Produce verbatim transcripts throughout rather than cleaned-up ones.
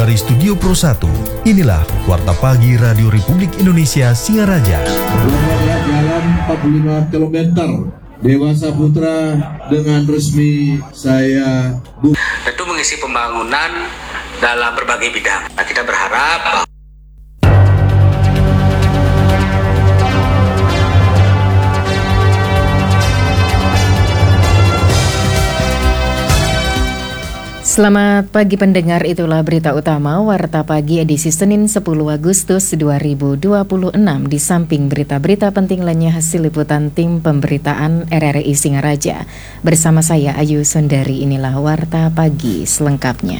dari Studio Pro satu, inilah Warta Pagi Radio Republik Indonesia Singaraja. Jalan empat puluh lima kilometer Dewasa Putra dengan resmi saya buka. Tentu mengisi pembangunan dalam berbagai bidang. Nah, kita berharap bahwa Selamat pagi pendengar, itulah berita utama Warta Pagi edisi Senin sepuluh Agustus dua ribu dua puluh enam. Di samping berita-berita penting lainnya hasil liputan tim pemberitaan R R I Singaraja. Bersama saya Ayu Sundari, inilah Warta Pagi selengkapnya.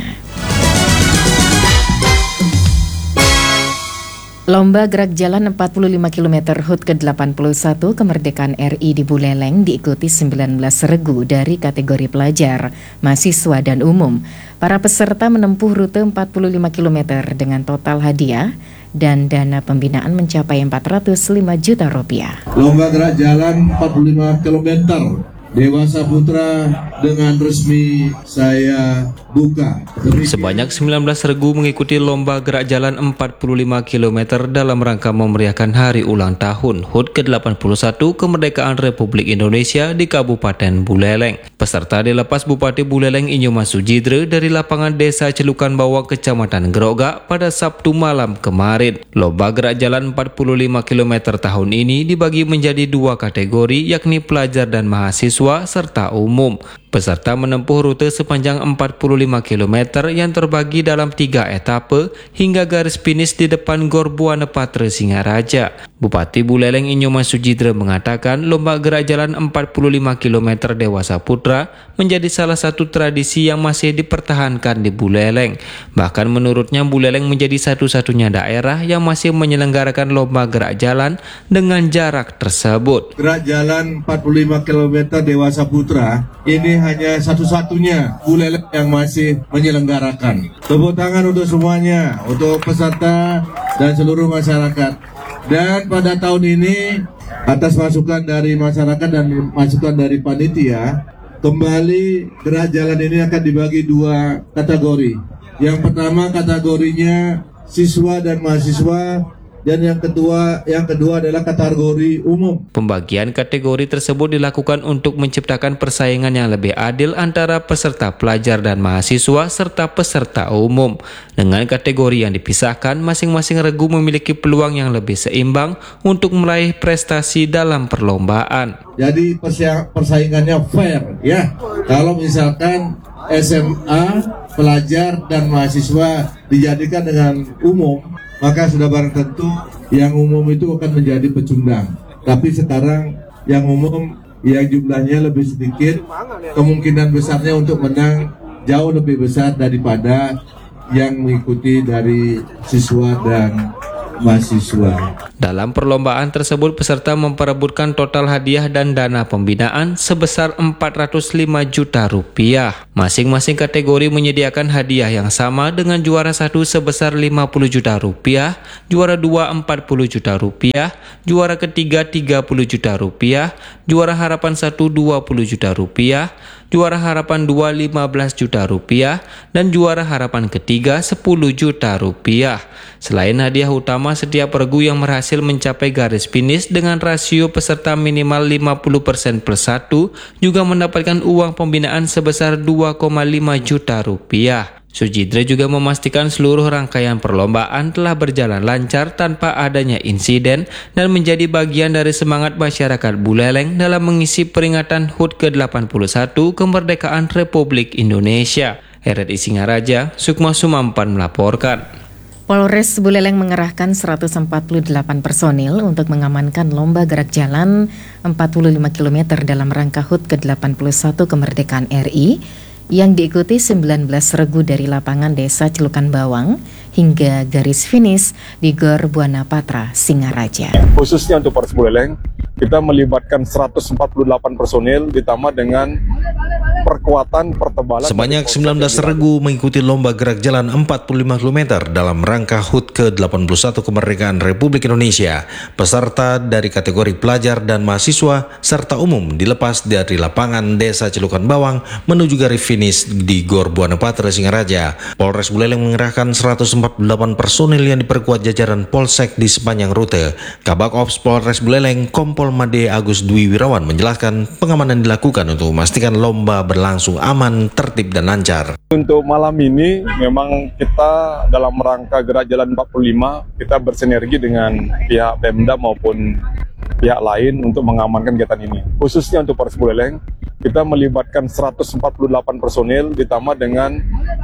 Lomba gerak jalan empat puluh lima kilometer H U T ke delapan puluh satu Kemerdekaan R I di Buleleng diikuti sembilan belas regu dari kategori pelajar, mahasiswa, dan umum. Para peserta menempuh rute empat puluh lima kilometer dengan total hadiah dan dana pembinaan mencapai empat ratus lima juta rupiah. Lomba gerak jalan empat puluh lima kilometer Dewasa Putra dengan resmi saya buka. Sebanyak sembilan belas regu mengikuti lomba gerak jalan empat puluh lima kilometer dalam rangka memeriahkan hari ulang tahun H U T ke delapan puluh satu Kemerdekaan Republik Indonesia di Kabupaten Buleleng. Peserta dilepas Bupati Buleleng Inyoman Sujidre dari lapangan Desa Celukan Bawang, Kecamatan Gerogak pada Sabtu malam kemarin. Lomba gerak jalan empat puluh lima kilometer tahun ini dibagi menjadi dua kategori, yakni pelajar dan mahasiswa serta umum. Peserta menempuh rute sepanjang empat puluh lima kilometer yang terbagi dalam tiga etape hingga garis finish di depan Gor Buana Patra Singaraja. Bupati Buleleng Inyoman Sujidre mengatakan lomba gerak jalan empat puluh lima kilometer Dewasa Putra menjadi salah satu tradisi yang masih dipertahankan di Buleleng. Bahkan menurutnya Buleleng menjadi satu-satunya daerah yang masih menyelenggarakan lomba gerak jalan dengan jarak tersebut. Gerak jalan empat puluh lima kilometer Dewasa Putra ini hanya satu-satunya Buleleng yang masih menyelenggarakan. Tepuk tangan untuk semuanya, untuk peserta dan seluruh masyarakat. Dan pada tahun ini atas masukan dari masyarakat dan masukan dari panitia, kembali gerak jalan ini akan dibagi dua kategori. Yang pertama kategorinya siswa dan mahasiswa, dan yang kedua yang kedua adalah kategori umum. Pembagian kategori tersebut dilakukan untuk menciptakan persaingan yang lebih adil antara peserta pelajar dan mahasiswa serta peserta umum. Dengan kategori yang dipisahkan, masing-masing regu memiliki peluang yang lebih seimbang untuk meraih prestasi dalam perlombaan. Jadi persaingannya fair, ya. Kalau misalkan S M A, pelajar dan mahasiswa dijadikan dengan umum, maka sudah barang tentu yang umum itu akan menjadi pecundang. Tapi sekarang yang umum yang jumlahnya lebih sedikit, kemungkinan besarnya untuk menang jauh lebih besar daripada yang mengikuti dari siswa dan mahasiswa. Dalam perlombaan tersebut peserta memperebutkan total hadiah dan dana pembinaan sebesar empat ratus lima juta rupiah. Masing-masing kategori menyediakan hadiah yang sama dengan juara satu sebesar lima puluh juta rupiah, juara dua empat puluh juta rupiah, juara ketiga tiga puluh juta rupiah, juara harapan satu dua puluh juta rupiah, juara harapan dua lima belas juta rupiah, dan juara harapan ketiga sepuluh juta rupiah. Selain hadiah utama, setiap regu yang berhasil mencapai garis finish dengan rasio peserta minimal lima puluh persen plus satu juga mendapatkan uang pembinaan sebesar dua koma lima juta rupiah. Sujidre juga memastikan seluruh rangkaian perlombaan telah berjalan lancar tanpa adanya insiden dan menjadi bagian dari semangat masyarakat Buleleng dalam mengisi peringatan H U T ke delapan puluh satu Kemerdekaan Republik Indonesia. R R I Singaraja, Sukma Sumampan melaporkan. Polres Buleleng mengerahkan seratus empat puluh delapan personil untuk mengamankan lomba gerak jalan empat puluh lima kilometer dalam rangka H U T ke delapan puluh satu Kemerdekaan R I yang diikuti sembilan belas regu dari lapangan Desa Celukan Bawang hingga garis finish di Gor Buana Patra, Singaraja. Khususnya untuk Polres Buleleng, kita melibatkan seratus empat puluh delapan personil ditambah dengan perkuatan pertebalan. Sebanyak sembilan belas regu mengikuti lomba gerak jalan empat puluh lima kilometer dalam rangka H U T ke delapan puluh satu kemerdekaan Republik Indonesia. Peserta dari kategori pelajar dan mahasiswa serta umum dilepas dari lapangan Desa Celukan Bawang menuju garis finish di Gor Buana Patra Singaraja. Polres Buleleng mengerahkan seratus empat puluh delapan personil yang diperkuat jajaran Polsek di sepanjang rute. Kabak Ops Polres Buleleng Kompol Made Agus Dwi Wirawan menjelaskan pengamanan dilakukan untuk memastikan lomba berlangsung aman, tertib dan lancar. Untuk malam ini memang kita dalam rangka gerak jalan empat puluh lima kita bersinergi dengan pihak Pemda maupun pihak lain untuk mengamankan kegiatan ini. Khususnya untuk Polres Buleleng, kita melibatkan seratus empat puluh delapan personil ditambah dengan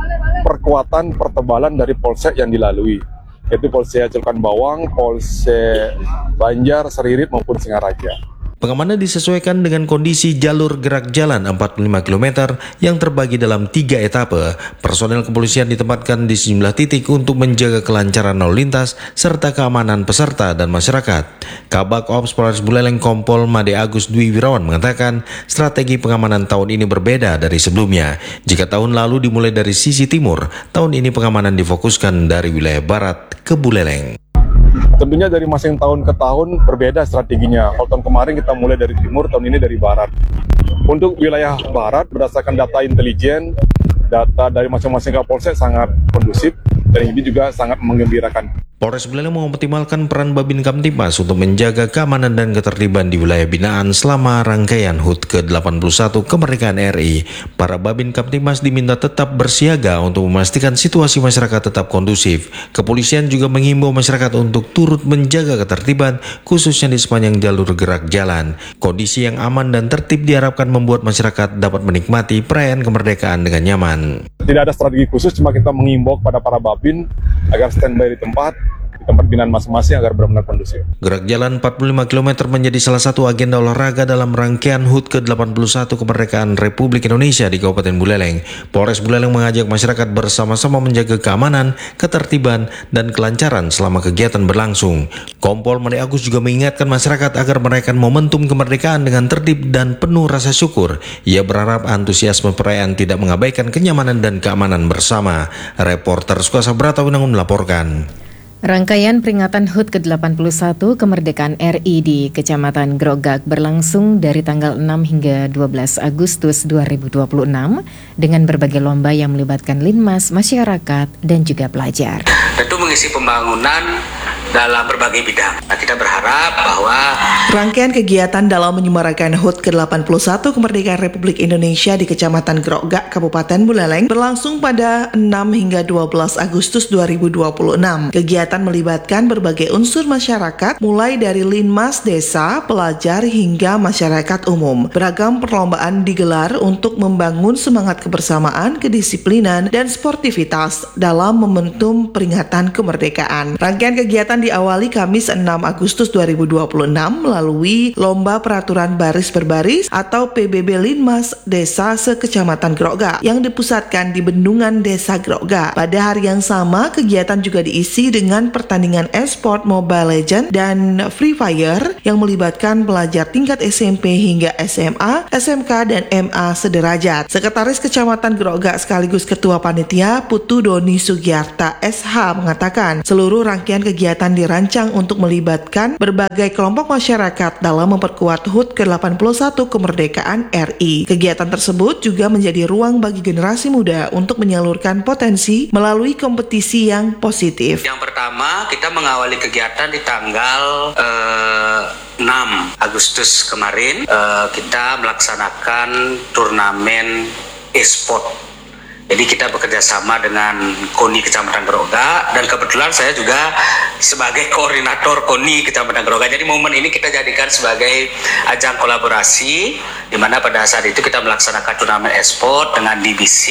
perkuatan pertebalan dari polsek yang dilalui, yaitu Polsek Celukan Bawang, Polsek Banjar, Seririt maupun Singaraja. Pengamanan disesuaikan dengan kondisi jalur gerak jalan empat puluh lima kilometer yang terbagi dalam tiga etape. Personel kepolisian ditempatkan di sejumlah titik untuk menjaga kelancaran lalu lintas serta keamanan peserta dan masyarakat. Kabak Ops Polres Buleleng Kompol Made Agus Dwi Wirawan mengatakan strategi pengamanan tahun ini berbeda dari sebelumnya. Jika tahun lalu dimulai dari sisi timur, tahun ini pengamanan difokuskan dari wilayah barat ke Buleleng. Tentunya dari masing tahun ke tahun berbeda strateginya. Kalau tahun kemarin kita mulai dari timur, tahun ini dari barat. Untuk wilayah barat berdasarkan data intelijen, data dari masing-masing kapolsek sangat kondusif dan ini juga sangat menggembirakan. Polres Buleleng mengoptimalkan peran Babin Kamtibmas untuk menjaga keamanan dan ketertiban di wilayah binaan selama rangkaian H U T ke delapan puluh satu kemerdekaan R I. Para Babin Kamtibmas diminta tetap bersiaga untuk memastikan situasi masyarakat tetap kondusif. Kepolisian juga menghimbau masyarakat untuk turut menjaga ketertiban khususnya di sepanjang jalur gerak jalan. Kondisi yang aman dan tertib diharapkan membuat masyarakat dapat menikmati perayaan kemerdekaan dengan nyaman. Tidak ada strategi khusus, cuma kita mengimbau kepada para Babin agar standby di tempat di tempat binaan masing-masing agar benar-benar kondusif. Gerak jalan empat puluh lima kilometer menjadi salah satu agenda olahraga dalam rangkaian H U T ke delapan puluh satu kemerdekaan Republik Indonesia di Kabupaten Buleleng. Polres Buleleng mengajak masyarakat bersama-sama menjaga keamanan, ketertiban, dan kelancaran selama kegiatan berlangsung. Kompol Made Agus juga mengingatkan masyarakat agar merayakan momentum kemerdekaan dengan tertib dan penuh rasa syukur. Ia berharap antusiasme perayaan tidak mengabaikan kenyamanan dan keamanan bersama. Reporter Sukasa Bratawinangun melaporkan. Rangkaian peringatan H U T ke delapan puluh satu kemerdekaan R I di Kecamatan Grogak berlangsung dari tanggal enam hingga dua belas Agustus dua ribu dua puluh enam dengan berbagai lomba yang melibatkan linmas, masyarakat, dan juga pelajar. Tentu mengisi pembangunan dalam berbagai bidang. Nah, kita berharap bahwa rangkaian kegiatan dalam menyemarakan H U T ke delapan puluh satu kemerdekaan Republik Indonesia di Kecamatan Grogak, Kabupaten Buleleng berlangsung pada enam hingga dua belas Agustus dua ribu dua puluh enam. Kegiatan melibatkan berbagai unsur masyarakat mulai dari linmas desa, pelajar hingga masyarakat umum. Beragam perlombaan digelar untuk membangun semangat kebersamaan, kedisiplinan, dan sportivitas dalam momentum peringatan kemerdekaan. Rangkaian kegiatan diawali Kamis enam Agustus dua ribu dua puluh enam melalui Lomba Peraturan Baris Berbaris atau P B B Linmas Desa se-Kecamatan Grogak yang dipusatkan di Bendungan Desa Grogak. Pada hari yang sama, kegiatan juga diisi dengan pertandingan e-sport Mobile Legends dan Free Fire yang melibatkan pelajar tingkat S M P hingga S M A, S M K, dan M A sederajat. Sekretaris Kecamatan Grogak sekaligus Ketua Panitia Putu Doni Sugiyarta S H mengatakan seluruh rangkaian kegiatan dirancang untuk melibatkan berbagai kelompok masyarakat dalam memperkuat H U T ke delapan puluh satu kemerdekaan R I. Kegiatan tersebut juga menjadi ruang bagi generasi muda untuk menyalurkan potensi melalui kompetisi yang positif. Yang pertama, kita mengawali kegiatan di tanggal eh, enam Agustus kemarin. Eh, kita melaksanakan turnamen e-sport. Jadi kita bekerja sama dengan KONI Kecamatan Grogak dan kebetulan saya juga sebagai koordinator KONI Kecamatan Grogak. Jadi momen ini kita jadikan sebagai ajang kolaborasi di mana pada saat itu kita melaksanakan turnamen e-sport dengan D B C,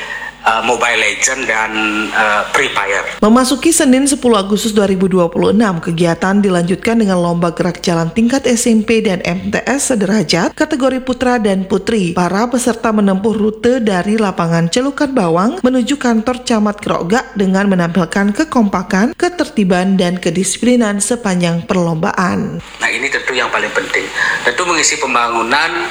Uh, Mobile Legends dan uh, Free Fire. Memasuki Senin sepuluh Agustus dua ribu dua puluh enam, kegiatan dilanjutkan dengan lomba gerak jalan tingkat S M P dan M T S sederajat kategori putra dan putri. Para peserta menempuh rute dari lapangan Celukan Bawang menuju kantor Camat Grogak dengan menampilkan kekompakan, ketertiban, dan kedisiplinan sepanjang perlombaan. Nah, ini tentu yang paling penting. Tentu mengisi pembangunan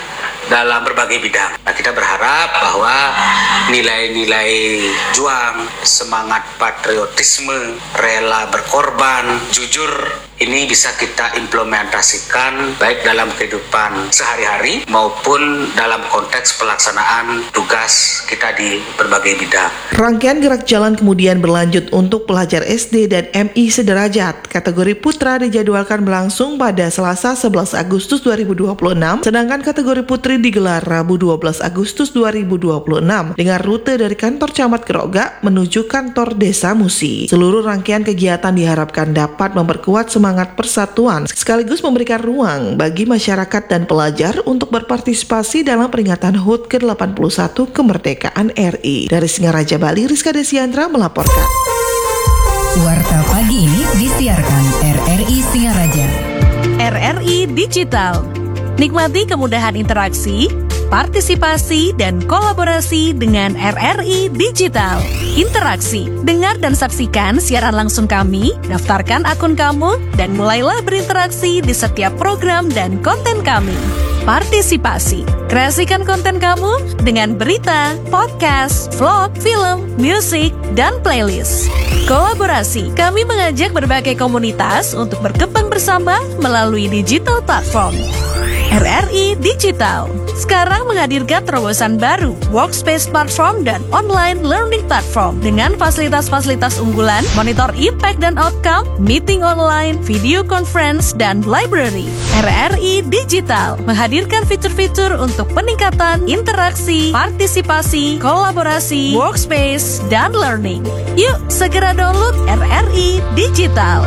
dalam berbagai bidang. Nah, kita berharap bahwa nilai-nilai juang, semangat patriotisme, rela berkorban, jujur, ini bisa kita implementasikan baik dalam kehidupan sehari-hari maupun dalam konteks pelaksanaan tugas kita di berbagai bidang. Rangkaian gerak jalan kemudian berlanjut untuk pelajar S D dan M I sederajat. Kategori putra dijadwalkan berlangsung pada Selasa sebelas Agustus dua ribu dua puluh enam, sedangkan kategori putri digelar Rabu dua belas Agustus dua ribu dua puluh enam dengan rute dari kantor Camat Grogak menuju kantor Desa Musi. Seluruh rangkaian kegiatan diharapkan dapat memperkuat semangat semangat persatuan, sekaligus memberikan ruang bagi masyarakat dan pelajar untuk berpartisipasi dalam peringatan H U T ke delapan puluh satu kemerdekaan R I. Dari Singaraja, Bali, Rizka Desiandra melaporkan. Warta pagi ini disiarkan R R I Singaraja. R R I Digital. Nikmati kemudahan interaksi, partisipasi, dan kolaborasi dengan R R I Digital. Interaksi, dengar dan saksikan siaran langsung kami, daftarkan akun kamu, dan mulailah berinteraksi di setiap program dan konten kami. Partisipasi, kreasikan konten kamu dengan berita, podcast, vlog, film, musik, dan playlist. Kolaborasi, kami mengajak berbagai komunitas untuk berkembang bersama melalui digital platform. R R I Digital sekarang menghadirkan terobosan baru, workspace platform dan online learning platform dengan fasilitas-fasilitas unggulan, monitor impact dan outcome, meeting online, video conference, dan library. R R I Digital menghadirkan fitur-fitur untuk peningkatan interaksi, partisipasi, kolaborasi, workspace, dan learning. Yuk, segera download R R I Digital.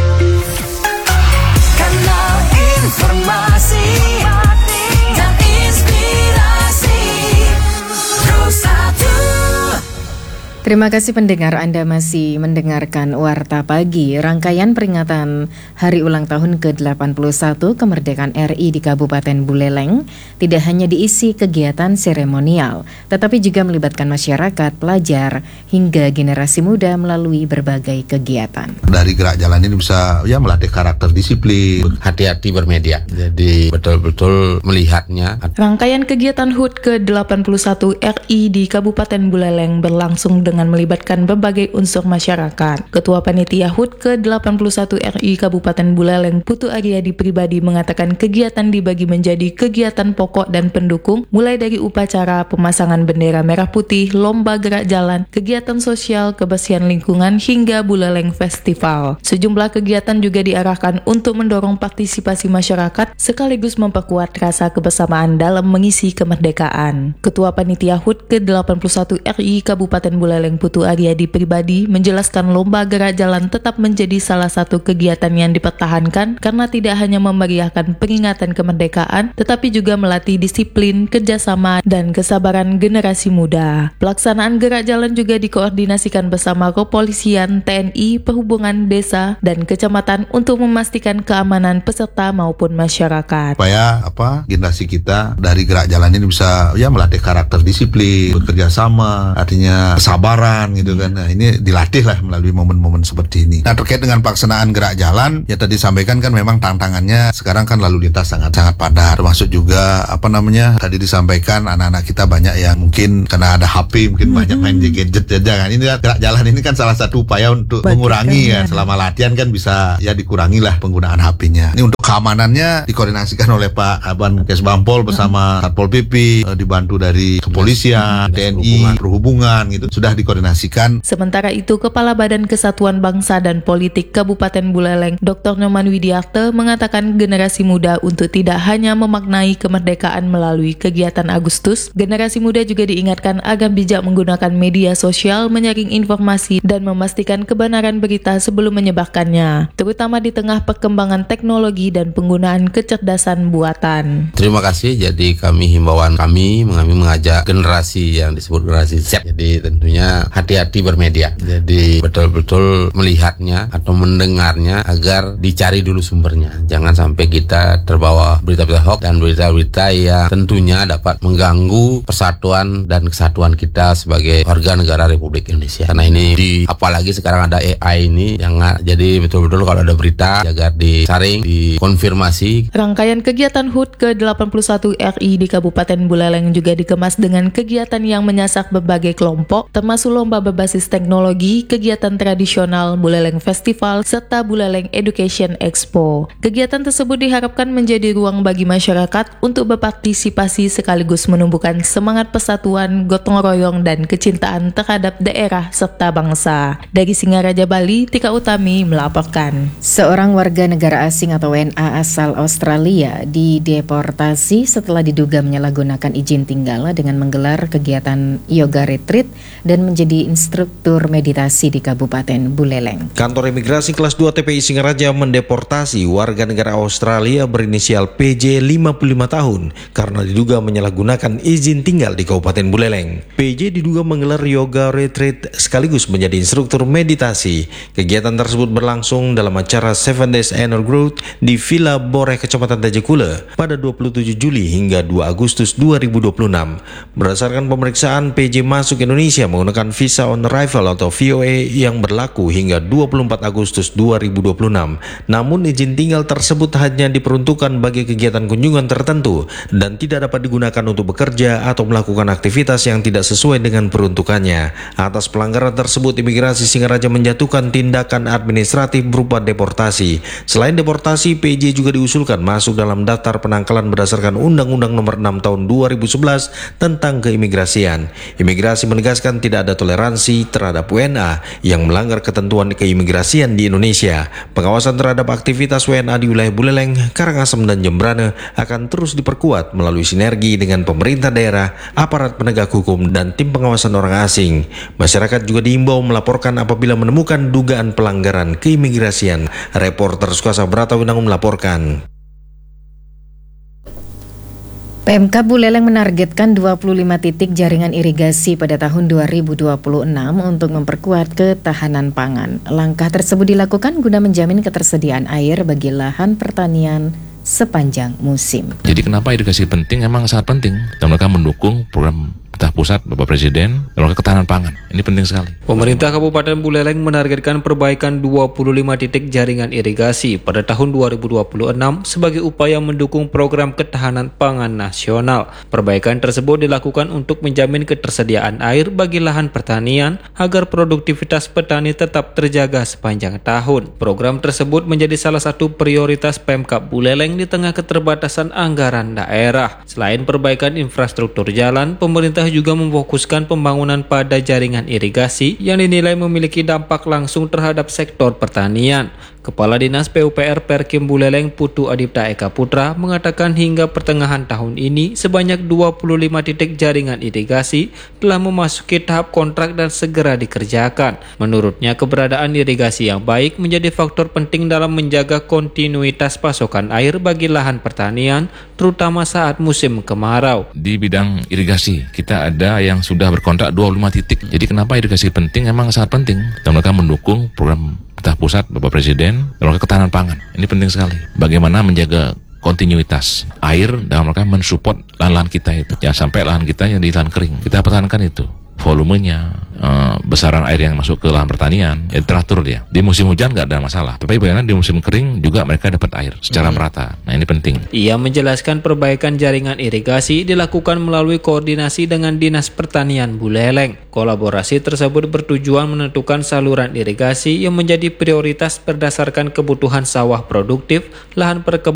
Kanal informasi dan inspirasi satu. Terima kasih pendengar, Anda masih mendengarkan Warta Pagi. Rangkaian peringatan Hari Ulang Tahun ke delapan puluh satu Kemerdekaan R I di Kabupaten Buleleng tidak hanya diisi kegiatan seremonial, tetapi juga melibatkan masyarakat, pelajar, hingga generasi muda melalui berbagai kegiatan. Dari gerak jalan ini bisa ya melatih karakter disiplin, hati-hati bermedia. Jadi betul-betul melihatnya. Rangkaian kegiatan H U T ke delapan puluh satu R I di Kabupaten Buleleng berlangsung dengan melibatkan berbagai unsur masyarakat. Ketua Panitia H U T ke delapan puluh satu R I Kabupaten Buleleng, Putu Aryadi Pribadi, mengatakan kegiatan dibagi menjadi kegiatan pokok dan pendukung, mulai dari upacara pemasangan bendera merah putih, lomba gerak jalan, kegiatan sosial, kebersihan lingkungan, hingga Buleleng Festival. Sejumlah kegiatan juga diarahkan untuk mendorong partisipasi masyarakat sekaligus memperkuat rasa kebersamaan dalam mengisi kemerdekaan. Ketua Panitia H U T ke delapan puluh satu R I Kabupaten Buleleng, Putu Aryadi Pribadi, menjelaskan lomba gerak jalan tetap menjadi salah satu kegiatan yang dipertahankan karena tidak hanya memeriahkan peringatan kemerdekaan, tetapi juga melatih disiplin, kerjasama, dan kesabaran generasi muda. Pelaksanaan gerak jalan juga dikoordinasikan bersama kepolisian, T N I, perhubungan desa, dan kecamatan untuk memastikan keamanan peserta maupun masyarakat. Supaya apa generasi kita dari gerak jalan ini bisa ya melatih karakter disiplin, bekerja sama, artinya kesabaran gitu kan. Nah, ini dilatih lah melalui momen-momen seperti ini. Nah, terkait dengan pelaksanaan gerak jalan, ya tadi sampaikan kan memang tantangannya sekarang kan lalu lintas sangat-sangat padat. Termasuk juga apa namanya tadi disampaikan anak-anak kita banyak yang mungkin karena ada H P mungkin mm-hmm. banyak main gadget aja kan. Ini gerak jalan ini kan salah satu upaya untuk Bagi mengurangi ya. Selama latihan kan bisa ya dikurangi lah penggunaan H P-nya. Ini untuk keamanannya dikoordinasikan oleh Pak Kaban Kesbampol bersama Satpol P P, dibantu dari kepolisian, T N I, perhubungan gitu sudah dikoordinasikan. Sementara itu, Kepala Badan Kesatuan Bangsa dan Politik Kabupaten Buleleng, Doktor Nyoman Widiarte, mengatakan generasi muda untuk tidak hanya memaknai kemerdekaan melalui kegiatan Agustus, generasi muda juga diingatkan agar bijak menggunakan media sosial, menyaring informasi, dan memastikan kebenaran berita sebelum menyebarkannya, terutama di tengah perkembangan teknologi dan penggunaan kecerdasan buatan. Terima kasih. Jadi kami himbauan kami, kami mengajak generasi yang disebut generasi Z. Jadi tentunya hati-hati bermedia. Jadi betul-betul melihatnya atau mendengarnya agar dicari dulu sumbernya. Jangan sampai kita terbawa berita-berita hoax dan berita-berita yang tentunya dapat mengganggu persatuan dan kesatuan kita sebagai warga negara Republik Indonesia. Karena ini di apalagi sekarang ada A I ini, yang jadi betul-betul kalau ada berita agar disaring, dikonsumsi konfirmasi. Rangkaian kegiatan H U T ke delapan puluh satu R I di Kabupaten Buleleng juga dikemas dengan kegiatan yang menyasar berbagai kelompok, termasuk lomba berbasis teknologi, kegiatan tradisional, Buleleng Festival, serta Buleleng Education Expo. Kegiatan tersebut diharapkan menjadi ruang bagi masyarakat untuk berpartisipasi sekaligus menumbuhkan semangat persatuan, gotong royong, dan kecintaan terhadap daerah serta bangsa. Dari Singaraja, Bali, Tika Utami melaporkan. Seorang warga negara asing atau W N A asal Australia dideportasi setelah diduga menyalahgunakan izin tinggal dengan menggelar kegiatan yoga retreat dan menjadi instruktur meditasi di Kabupaten Buleleng. Kantor Imigrasi Kelas dua T P I Singaraja mendeportasi warga negara Australia berinisial P J lima puluh lima tahun karena diduga menyalahgunakan izin tinggal di Kabupaten Buleleng. P J diduga menggelar yoga retreat sekaligus menjadi instruktur meditasi. Kegiatan tersebut berlangsung dalam acara Seven Days Annual Growth di Villa Boreh, Kecamatan Tajekule pada dua puluh tujuh Juli hingga dua Agustus dua ribu dua puluh enam. Berdasarkan pemeriksaan, P J masuk Indonesia menggunakan visa on arrival atau V O A yang berlaku hingga dua puluh empat Agustus dua ribu dua puluh enam. Namun izin tinggal tersebut hanya diperuntukkan bagi kegiatan kunjungan tertentu dan tidak dapat digunakan untuk bekerja atau melakukan aktivitas yang tidak sesuai dengan peruntukannya. Atas pelanggaran tersebut, Imigrasi Singaraja menjatuhkan tindakan administratif berupa deportasi. Selain deportasi, P J juga diusulkan masuk dalam daftar penangkalan berdasarkan Undang-Undang Nomor enam Tahun dua ribu sebelas tentang keimigrasian. Imigrasi menegaskan tidak ada toleransi terhadap W N A yang melanggar ketentuan keimigrasian di Indonesia. Pengawasan terhadap aktivitas W N A di wilayah Buleleng, Karangasem, dan Jembrane akan terus diperkuat melalui sinergi dengan pemerintah daerah, aparat penegak hukum, dan tim pengawasan orang asing. Masyarakat juga diimbau melaporkan apabila menemukan dugaan pelanggaran keimigrasian. Reporter Sukuasa Bratawinangun melaporkan. P M K Buleleng menargetkan dua puluh lima titik jaringan irigasi pada tahun dua ribu dua puluh enam untuk memperkuat ketahanan pangan. Langkah tersebut dilakukan guna menjamin ketersediaan air bagi lahan pertanian sepanjang musim. Jadi kenapa irigasi penting? Emang sangat penting dan mereka mendukung program pemerintah pusat, Bapak Presiden, dalam ketahanan pangan. Ini penting sekali. Pemerintah Kabupaten Buleleng menargetkan perbaikan dua puluh lima titik jaringan irigasi pada tahun dua ribu dua puluh enam sebagai upaya mendukung program ketahanan pangan nasional. Perbaikan tersebut dilakukan untuk menjamin ketersediaan air bagi lahan pertanian agar produktivitas petani tetap terjaga sepanjang tahun. Program tersebut menjadi salah satu prioritas P M K Buleleng di tengah keterbatasan anggaran daerah. Selain perbaikan infrastruktur jalan, pemerintah juga memfokuskan pembangunan pada jaringan irigasi yang dinilai memiliki dampak langsung terhadap sektor pertanian. Kepala Dinas P U P R Perkim Buleleng Putu Adipta Eka Putra mengatakan hingga pertengahan tahun ini sebanyak dua puluh lima titik jaringan irigasi telah memasuki tahap kontrak dan segera dikerjakan. Menurutnya, keberadaan irigasi yang baik menjadi faktor penting dalam menjaga kontinuitas pasokan air bagi lahan pertanian, terutama saat musim kemarau. Di bidang irigasi, kita ada yang sudah berkontrak dua puluh lima titik. Jadi kenapa irigasi penting? Emang sangat penting. Dan mereka mendukung program pemerintah pusat, Bapak Presiden, dalam ketahanan pangan. Ini penting sekali. Bagaimana menjaga kontinuitas air dan mereka mensupport lahan-lahan kita itu. Jangan sampai lahan kita yang di lahan kering. Kita pertahankan itu. Volumenya, uh, besaran air yang masuk ke lahan pertanian, ya teratur dia. Di musim hujan nggak ada masalah. Tapi bagaimana di musim kering juga mereka dapat air secara hmm. merata. Nah ini penting. Ia menjelaskan perbaikan jaringan irigasi dilakukan melalui koordinasi dengan Dinas Pertanian Buleleng. Kolaborasi tersebut bertujuan menentukan saluran irigasi yang menjadi prioritas berdasarkan kebutuhan sawah produktif, lahan perkebunan,